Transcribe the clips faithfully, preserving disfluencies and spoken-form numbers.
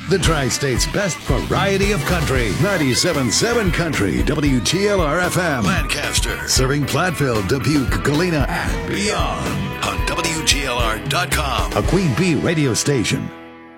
The Tri-State's best variety of country. ninety-seven point seven Country, W G L R F M. Lancaster. Serving Platteville, Dubuque, Galena, and beyond. On W G L R dot com. A Queen Bee radio station.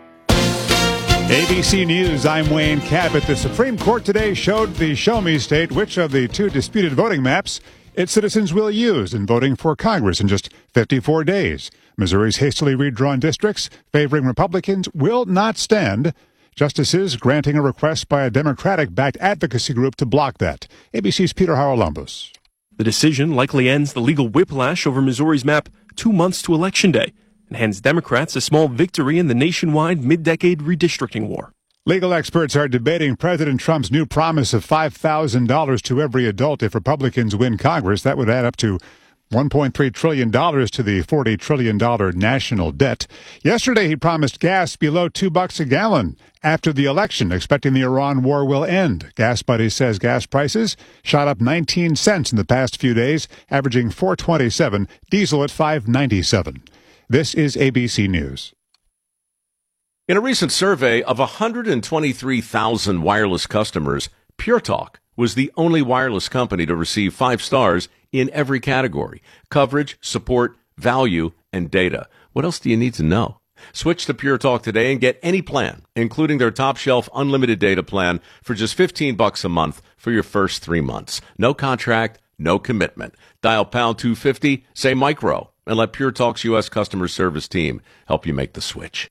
A B C News, I'm Wayne Cabot. The Supreme Court today showed the Show Me State which of the two disputed voting maps its citizens will use in voting for Congress in just fifty-four days. Missouri's hastily redrawn districts favoring Republicans will not stand. Justices granting a request by a Democratic-backed advocacy group to block that. A B C's Peter Haralambos. The decision likely ends the legal whiplash over Missouri's map two months to Election Day and hands Democrats a small victory in the nationwide mid-decade redistricting war. Legal experts are debating President Trump's new promise of five thousand dollars to every adult if Republicans win Congress. That would add up to one point three trillion dollars to the forty trillion dollars national debt. Yesterday, he promised gas below two bucks a gallon after the election, expecting the Iran war will end. Gas Buddy says gas prices shot up nineteen cents in the past few days, averaging four twenty-seven, diesel at five ninety-seven. This is A B C News. In a recent survey of one hundred twenty-three thousand wireless customers, Pure Talk was the only wireless company to receive five stars in every category: coverage, support, value, and data. What else do you need to know? Switch to Pure Talk today and get any plan, including their top shelf unlimited data plan, for just fifteen bucks a month for your first three months. No contract, no commitment. Dial pound two fifty, say micro, and let Pure Talk's U S customer service team help you make the switch.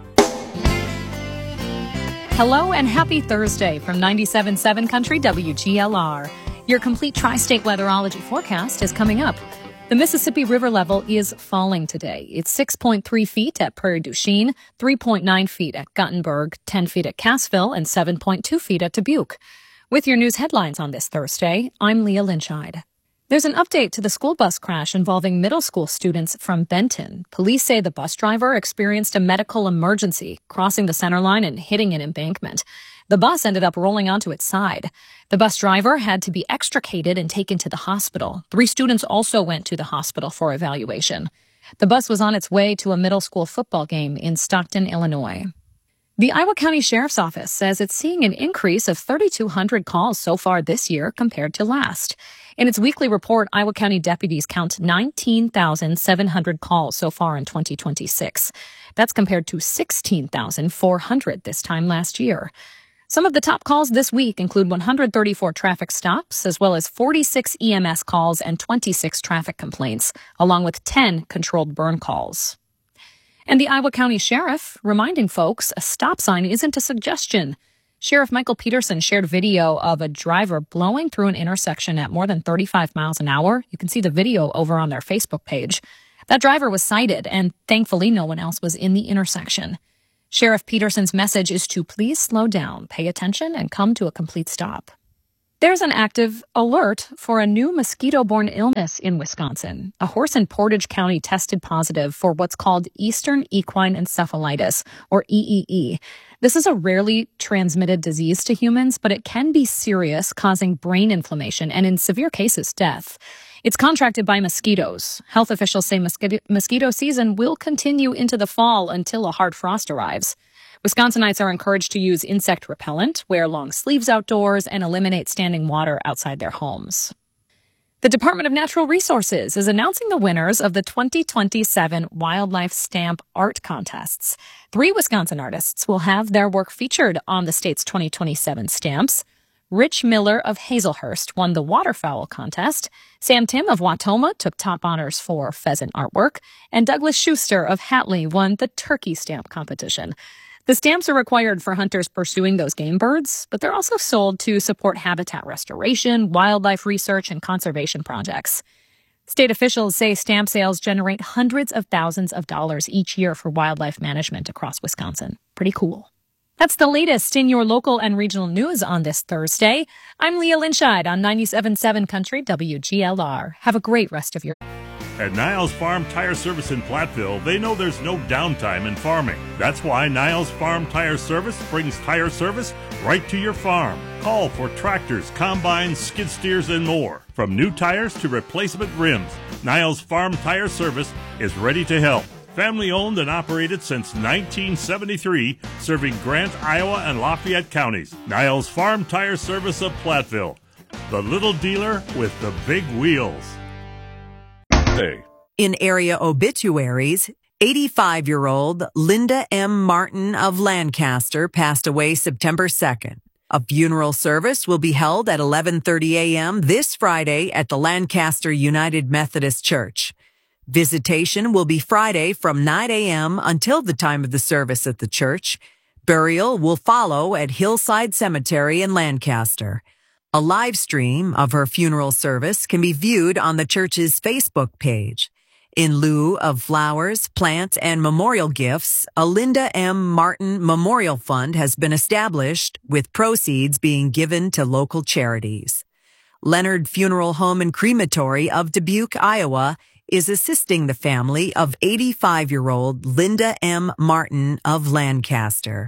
Hello and happy Thursday from ninety-seven point seven Country W G L R. Your complete tri-state weatherology forecast is coming up. The Mississippi River level is falling today. It's six point three feet at Prairie du Chien, three point nine feet at Guttenberg, ten feet at Cassville, and seven point two feet at Dubuque. With your news headlines on this Thursday, I'm Leah Lynchide. There's an update to the school bus crash involving middle school students from Benton. Police say the bus driver experienced a medical emergency, crossing the center line and hitting an embankment. The bus ended up rolling onto its side. The bus driver had to be extricated and taken to the hospital. Three students also went to the hospital for evaluation. The bus was on its way to a middle school football game in Stockton, Illinois. The Iowa County Sheriff's Office says it's seeing an increase of thirty-two hundred calls so far this year compared to last. In its weekly report, Iowa County deputies count nineteen thousand seven hundred calls so far in twenty twenty-six. That's compared to sixteen thousand four hundred this time last year. Some of the top calls this week include one hundred thirty-four traffic stops, as well as forty-six E M S calls and twenty-six traffic complaints, along with ten controlled burn calls. And the Iowa County Sheriff reminding folks a stop sign isn't a suggestion. Sheriff Michael Peterson shared video of a driver blowing through an intersection at more than thirty-five miles an hour. You can see the video over on their Facebook page. That driver was cited, and thankfully no one else was in the intersection. Sheriff Peterson's message is to please slow down, pay attention, and come to a complete stop. There's an active alert for a new mosquito-borne illness in Wisconsin. A horse in Portage County tested positive for what's called Eastern Equine Encephalitis, or E E E. This is a rarely transmitted disease to humans, but it can be serious, causing brain inflammation and, in severe cases, death. It's contracted by mosquitoes. Health officials say mosquito, mosquito season will continue into the fall until a hard frost arrives. Wisconsinites are encouraged to use insect repellent, wear long sleeves outdoors, and eliminate standing water outside their homes. The Department of Natural Resources is announcing the winners of the twenty twenty-seven Wildlife Stamp Art Contests. Three Wisconsin artists will have their work featured on the state's twenty twenty-seven stamps. Rich Miller of Hazelhurst won the waterfowl contest. Sam Tim of Watoma took top honors for pheasant artwork. And Douglas Schuster of Hatley won the turkey stamp competition. The stamps are required for hunters pursuing those game birds, but they're also sold to support habitat restoration, wildlife research, and conservation projects. State officials say stamp sales generate hundreds of thousands of dollars each year for wildlife management across Wisconsin. Pretty cool. That's the latest in your local and regional news on this Thursday. I'm Leah Lynchide on ninety-seven point seven Country W G L R. Have a great rest of your At Niles Farm Tire Service in Platteville, they know there's no downtime in farming. That's why Niles Farm Tire Service brings tire service right to your farm. Call for tractors, combines, skid steers, and more. From new tires to replacement rims, Niles Farm Tire Service is ready to help. Family owned and operated since nineteen seventy-three, serving Grant, Iowa, and Lafayette counties. Niles Farm Tire Service of Platteville, the little dealer with the big wheels. Hey. In area obituaries, eighty-five-year-old Linda M. Martin of Lancaster passed away September second. A funeral service will be held at eleven thirty a.m. this Friday at the Lancaster United Methodist Church. Visitation will be Friday from nine a.m. until the time of the service at the church. Burial will follow at Hillside Cemetery in Lancaster. A live stream of her funeral service can be viewed on the church's Facebook page. In lieu of flowers, plants, and memorial gifts, a Linda M. Martin Memorial Fund has been established, with proceeds being given to local charities. Leonard Funeral Home and Crematory of Dubuque, Iowa, is assisting the family of eighty-five-year-old Linda M. Martin of Lancaster.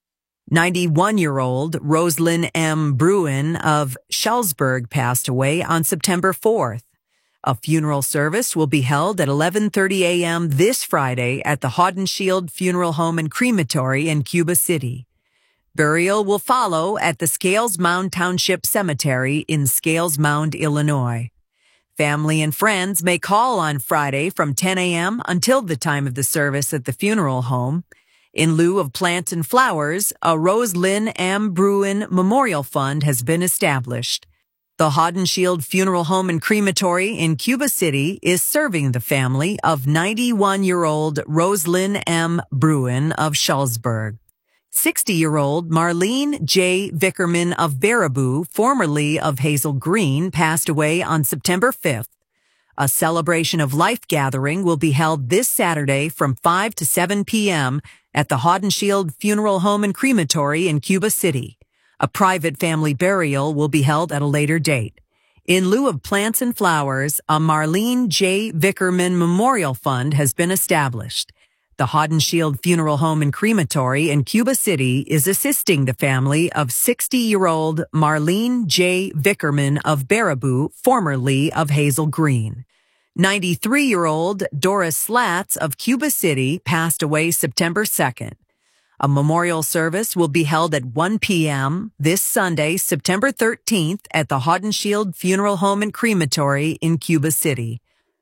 ninety-one-year-old Rosalind M. Bruin of Schellsburg passed away on September fourth. A funeral service will be held at eleven thirty a.m. this Friday at the Haudenschild Funeral Home and Crematory in Cuba City. Burial will follow at the Scales Mound Township Cemetery in Scales Mound, Illinois. Family and friends may call on Friday from ten a.m. until the time of the service at the funeral home. In lieu of plants and flowers, a Rosalind M. Bruin Memorial Fund has been established. The Haudenschild Funeral Home and Crematory in Cuba City is serving the family of ninety-one-year-old Rosalind M. Bruin of Schellsburg. sixty-year-old Marlene J. Vickerman of Baraboo, formerly of Hazel Green, passed away on September fifth. A celebration of life gathering will be held this Saturday from five to seven p.m. at the Haudenschild Funeral Home and Crematory in Cuba City. A private family burial will be held at a later date. In lieu of plants and flowers, a Marlene J. Vickerman Memorial Fund has been established. The Haudenschild Funeral Home and Crematory in Cuba City is assisting the family of sixty-year-old Marlene J. Vickerman of Baraboo, formerly of Hazel Green. ninety-three-year-old Doris Slats of Cuba City passed away September second. A memorial service will be held at one p.m. this Sunday, September thirteenth, at the Haudenschild Funeral Home and Crematory in Cuba City.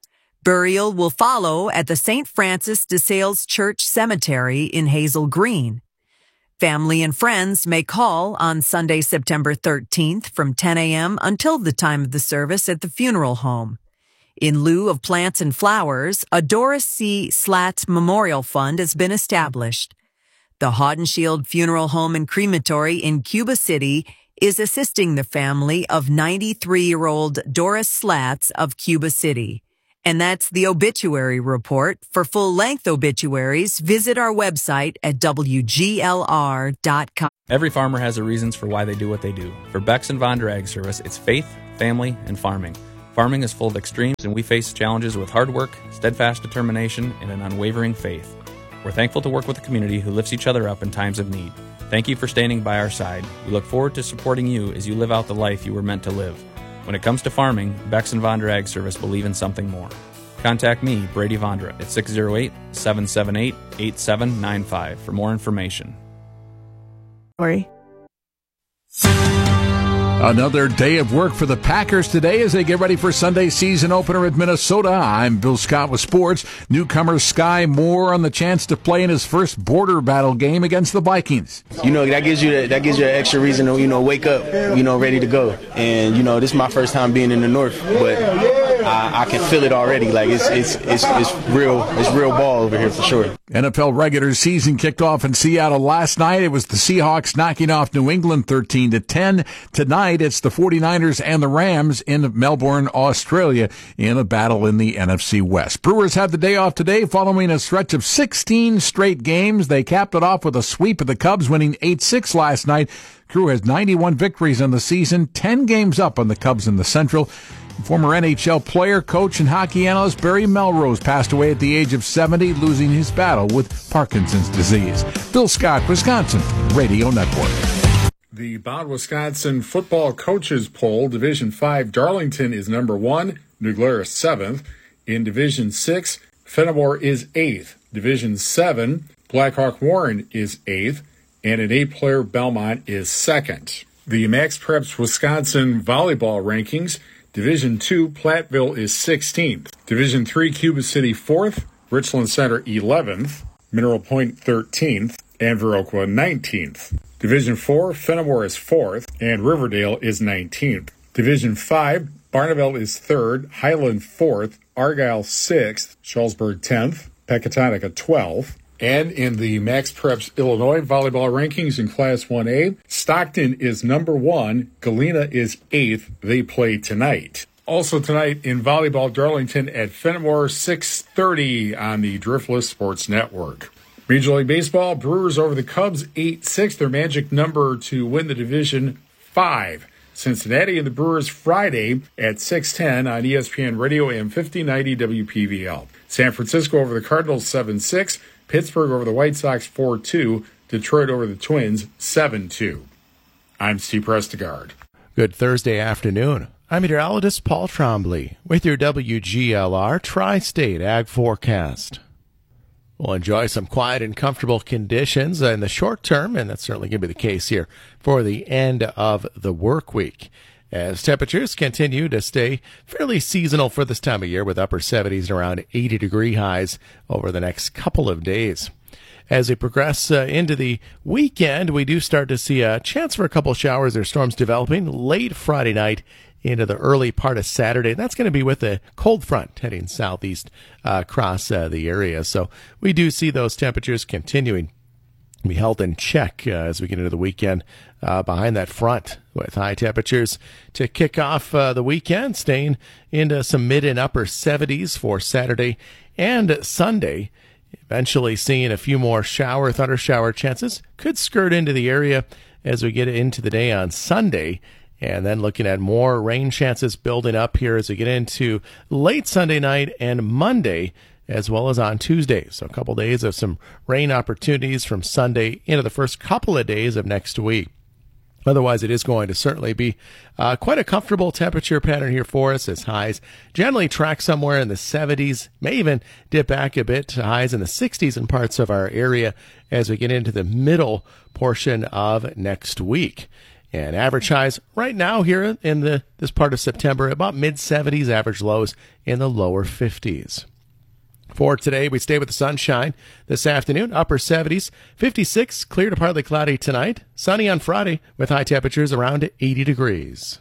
Burial will follow at the Saint Francis de Sales Church Cemetery in Hazel Green. Family and friends may call on Sunday, September thirteenth from ten a.m. until the time of the service at the funeral home. In lieu of plants and flowers, a Doris C. Slats Memorial Fund has been established. The Haudenschild Funeral Home and Crematory in Cuba City is assisting the family of ninety-three-year-old Doris Slats of Cuba City. And that's the obituary report. For full-length obituaries, visit our website at W G L R dot com. Every farmer has their reasons for why they do what they do. For Bex and Vonder Ag Service, it's faith, family, and farming. Farming is full of extremes, and we face challenges with hard work, steadfast determination, and an unwavering faith. We're thankful to work with a community who lifts each other up in times of need. Thank you for standing by our side. We look forward to supporting you as you live out the life you were meant to live. When it comes to farming, Bex and Vonder Ag Service believe in something more. Contact me, Brady Vondra, at six oh eight, seven seven eight, eight seven nine five for more information. Sorry. Another day of work for the Packers today as they get ready for Sunday's season opener at Minnesota. I'm Bill Scott with sports. Newcomer Sky Moore on the chance to play in his first border battle game against the Vikings. You know, that gives you that, that gives you an extra reason to, you know, wake up, you know, ready to go. And, you know, this is my first time being in the North, but I, I can feel it already. Like, it's, it's, it's, it's real, it's real ball over here for sure. N F L regular season kicked off in Seattle last night. It was the Seahawks knocking off New England thirteen to ten. Tonight, it's the 49ers and the Rams in Melbourne, Australia, in a battle in the N F C West. Brewers have the day off today following a stretch of sixteen straight games. They capped it off with a sweep of the Cubs, winning eight six last night. Crew has ninety-one victories on the season, ten games up on the Cubs in the Central. Former N H L player, coach, and hockey analyst Barry Melrose passed away at the age of seventy, losing his battle with Parkinson's disease. Bill Scott, Wisconsin Radio Network. The Bound Wisconsin Football Coaches Poll, Division five, Darlington is number one, New Glarus seventh. In Division six, Fenimore is eighth. Division seven, Blackhawk Warren is eighth. And in eight-player, Belmont is second. The Max Preps Wisconsin volleyball rankings, Division two, Platteville is sixteenth. Division three, Cuba City fourth. Richland Center eleventh. Mineral Point thirteenth. And Viroqua nineteenth. Division four, Fenimore is fourth. And Riverdale is nineteenth. Division five, Barneveld is third. Highland fourth. Argyle sixth. Shullsburg tenth. Pecatonica twelfth. And in the Max Preps Illinois volleyball rankings in Class one A, Stockton is number one, Galena is eighth. They play tonight. Also tonight in volleyball, Darlington at Fenimore, six thirty on the Driftless Sports Network. Major League Baseball, Brewers over the Cubs, eight six. Their magic number to win the division, five. Cincinnati and the Brewers Friday at six ten on E S P N Radio A M fifty ninety W P V L. San Francisco over the Cardinals, seven six. Pittsburgh over the White Sox, four two. Detroit over the Twins, seven two. I'm Steve Prestegard. Good Thursday afternoon. I'm meteorologist Paul Trombley with your W G L R Tri-State Ag Forecast. We'll enjoy some quiet and comfortable conditions in the short term, and that's certainly going to be the case here for the end of the work week, as temperatures continue to stay fairly seasonal for this time of year, with upper seventies and around eighty degree highs over the next couple of days. As we progress uh, into the weekend, we do start to see a chance for a couple showers or storms developing late Friday night into the early part of Saturday. That's going to be with a cold front heading southeast uh, across uh, the area. So we do see those temperatures continuing to be held in check uh, as we get into the weekend uh, behind that front, with high temperatures to kick off uh, the weekend, staying into some mid and upper seventies for Saturday and Sunday. Eventually seeing a few more shower, thunder shower chances could skirt into the area as we get into the day on Sunday. And then looking at more rain chances building up here as we get into late Sunday night and Monday, as well as on Tuesday. So a couple days of some rain opportunities from Sunday into the first couple of days of next week. Otherwise, it is going to certainly be uh, quite a comfortable temperature pattern here for us, as highs generally track somewhere in the seventies, may even dip back a bit to highs in the sixties in parts of our area as we get into the middle portion of next week. And average highs right now here in the this part of September, about mid-seventies, average lows in the lower fifties. For today, we stay with the sunshine this afternoon, upper seventies, fifty-six, clear to partly cloudy tonight, sunny on Friday with high temperatures around eighty degrees.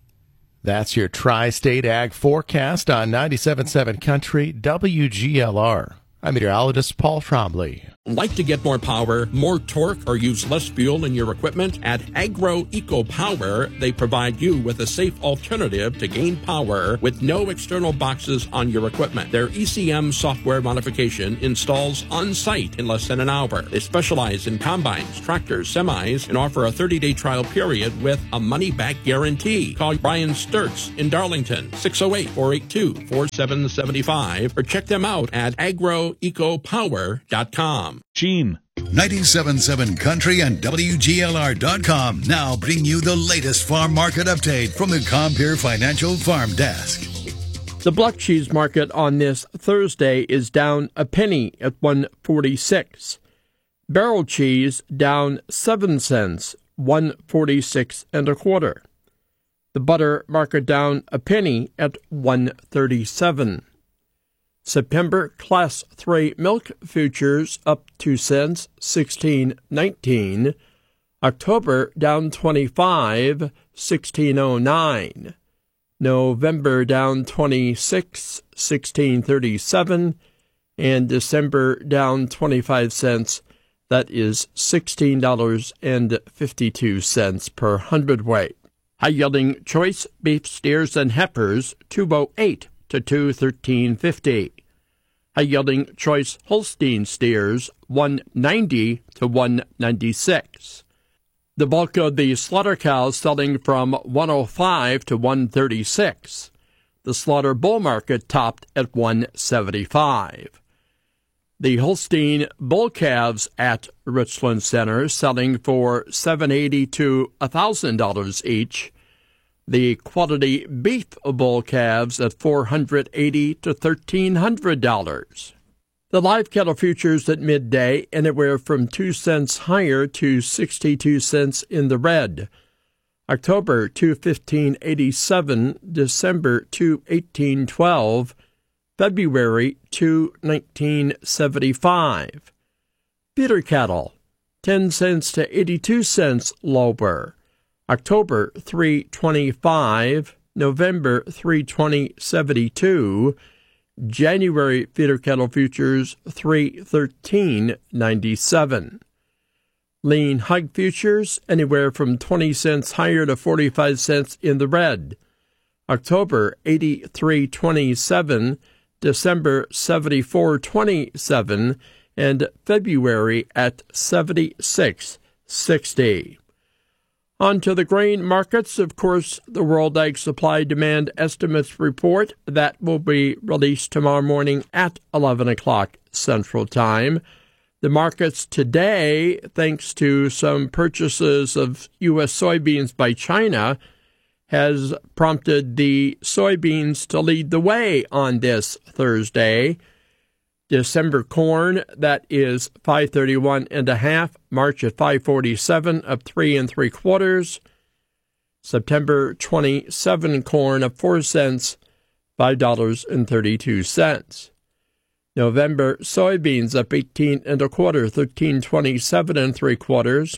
That's your Tri-State Ag Forecast on ninety-seven point seven Country W G L R. I'm meteorologist Paul Trombley. Like to get more power, more torque, or use less fuel in your equipment? At Agro Eco Power, they provide you with a safe alternative to gain power with no external boxes on your equipment. Their E C M software modification installs on-site in less than an hour. They specialize in combines, tractors, semis, and offer a thirty-day trial period with a money-back guarantee. Call Brian Sturts in Darlington, six oh eight, four eight two, four seven seven five, or check them out at agro eco power dot com. Gene. ninety-seven point seven Country and W G L R dot com now bring you the latest farm market update from the Compeer Financial Farm Desk. The block cheese market on this Thursday is down a penny at one forty-six. Barrel cheese down seven cents, one forty-six and a quarter. The butter market down a penny at one thirty-seven. September Class three milk futures up two cents, sixteen nineteen. October down twenty-five, sixteen oh nine. November down twenty-six, sixteen thirty-seven. And December down twenty-five cents. That is sixteen dollars and fifty-two cents per hundredweight. High-yielding choice beef steers and heifers, two oh eight to two thirteen fifty. High-yielding choice Holstein steers, one ninety to one ninety-six. The bulk of the slaughter cows selling from one oh five to one thirty-six. The slaughter bull market topped at one seventy-five. The Holstein bull calves at Richland Center selling for seven eighty to one thousand dollars each. The quality beef bull calves at four hundred eighty dollars to one thousand three hundred dollars. The live cattle futures at midday anywhere from two cents higher to sixty-two cents in the red. October two fifteen eighty-seven, December two eighteen twelve, February two nineteen seventy-five. Feeder cattle ten cents to eighty-two cents lower. October three twenty-five, November three twenty seventy-two, January feeder cattle futures three thirteen ninety-seven. Lean hog futures anywhere from twenty cents higher to forty-five cents in the red. October eighty-three twenty-seven, December seventy-four twenty-seven, and February at seventy-six sixty. On to the grain markets. Of course, the World Ag Supply Demand Estimates report that will be released tomorrow morning at eleven o'clock Central Time. The markets today, thanks to some purchases of U S soybeans by China, has prompted the soybeans to lead the way on this Thursday. December corn, that is five thirty-one and a half. March at five forty-seven, up three and three quarters. September twenty-seven corn up four cents, five dollars and thirty-two cents. November soybeans up eighteen and a quarter, thirteen twenty-seven and three quarters.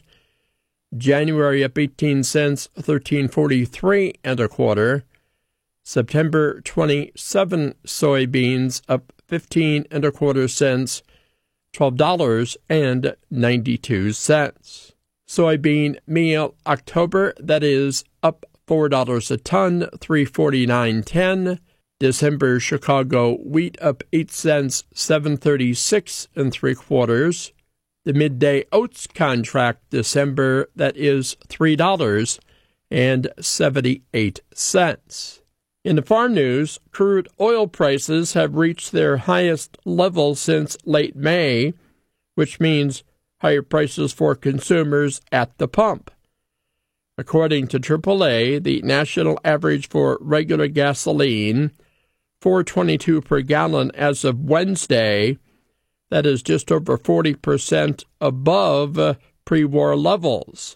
January up eighteen cents, thirteen forty-three and a quarter. September twenty-seven soybeans up fifteen and a quarter cents, twelve dollars and ninety-two cents. Soybean meal October, that is up four dollars a ton, three forty-nine ten. December Chicago wheat up eight cents, seven thirty-six and three quarters. The midday oats contract December, that is three dollars and seventy-eight cents. In the farm news, crude oil prices have reached their highest level since late May, which means higher prices for consumers at the pump. According to triple A, the national average for regular gasoline, four twenty-two per gallon as of Wednesday, that is just over forty percent above pre-war levels.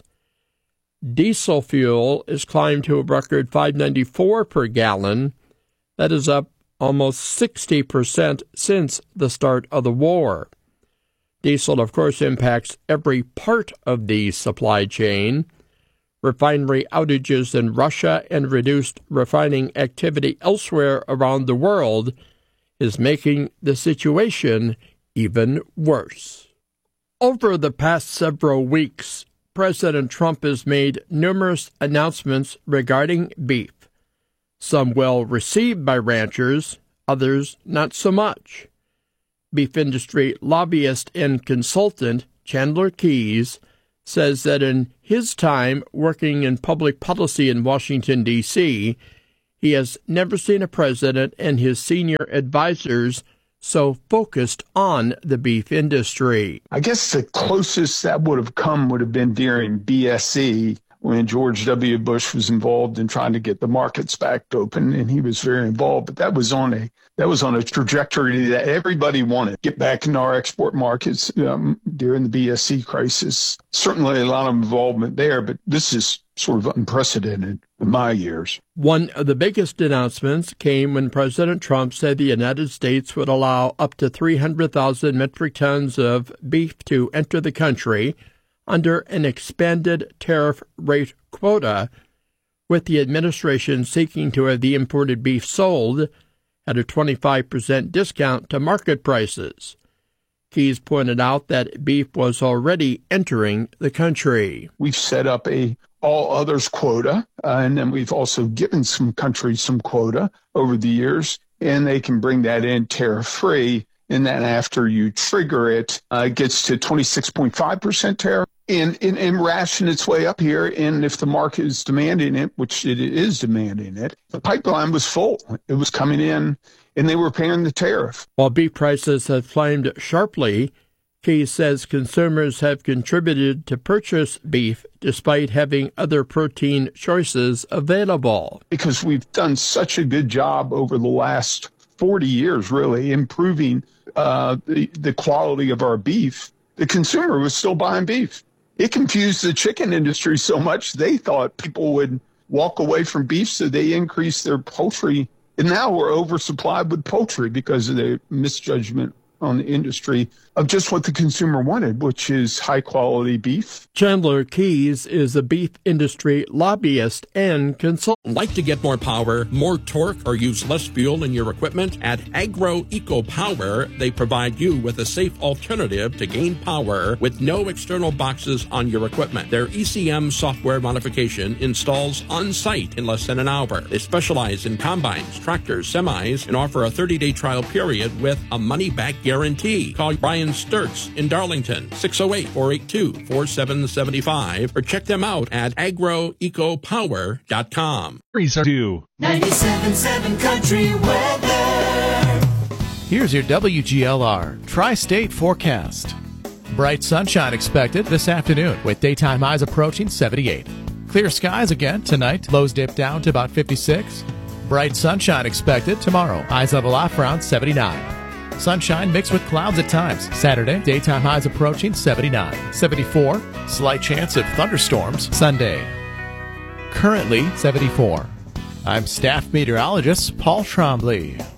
Diesel fuel is climbed to a record five ninety-four per gallon. That is up almost sixty percent since the start of the war. Diesel, of course, impacts every part of the supply chain. Refinery outages in Russia and reduced refining activity elsewhere around the world is making the situation even worse. Over the past several weeks, President Trump has made numerous announcements regarding beef, some well received by ranchers, others not so much. Beef industry lobbyist and consultant Chandler Keyes says that in his time working in public policy in Washington, D C, he has never seen a president and his senior advisors so focused on the beef industry. I guess the closest that would have come would have been during B S E, when George W. Bush was involved in trying to get the markets back open, and he was very involved. But that was on a that was on a trajectory that everybody wanted. Get back into our export markets um, during the B S E crisis. Certainly a lot of involvement there, but this is sort of unprecedented in my years. One of the biggest announcements came when President Trump said the United States would allow up to three hundred thousand metric tons of beef to enter the country under an expanded tariff rate quota, with the administration seeking to have the imported beef sold at a twenty-five percent discount to market prices. Keyes pointed out that beef was already entering the country. We've set up a all others quota, uh, and then we've also given some countries some quota over the years, and they can bring that in tariff-free. And then after you trigger it, uh, it gets to twenty-six point five percent tariff and, and, and ration its way up here. And if the market is demanding it, which it is demanding it, the pipeline was full. It was coming in, and they were paying the tariff. While beef prices have climbed sharply, Keyes says consumers have contributed to purchase beef despite having other protein choices available. Because we've done such a good job over the last forty years, really, improving uh, the, the quality of our beef, the consumer was still buying beef. It confused the chicken industry so much they thought people would walk away from beef, so they increased their poultry. And now we're oversupplied with poultry because of the misjudgment on the industry of just what the consumer wanted, which is high-quality beef. Chandler Keyes is a beef industry lobbyist and consultant. Like to get more power, more torque, or use less fuel in your equipment? At Agro Eco Power, they provide you with a safe alternative to gain power with no external boxes on your equipment. Their E C M software modification installs on-site in less than an hour. They specialize in combines, tractors, semis, and offer a thirty-day trial period with a money-back guarantee. Call Brian Sturks in Darlington, six oh eight, four eight two, four seven seven five, or check them out at agro eco power dot com. ninety-seven point seven Country Weather. Here's your W G L R Tri-State forecast. Bright sunshine expected this afternoon with daytime highs approaching seventy-eight. Clear skies again tonight. Lows dip down to about fifty-six. Bright sunshine expected tomorrow. Highs level off around seventy-nine. Sunshine mixed with clouds at times. Saturday, daytime highs approaching seventy-nine. seventy-four, slight chance of thunderstorms. Sunday, currently seventy-four. I'm staff meteorologist Paul Trombley.